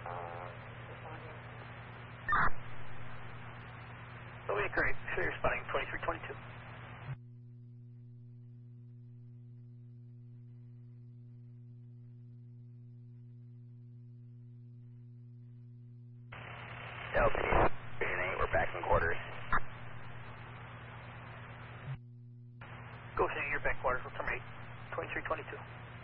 Okay, great. So you're spotting 2322. Delta 8, we're back in quarters. Go to your back quarters. We'll terminate 2322.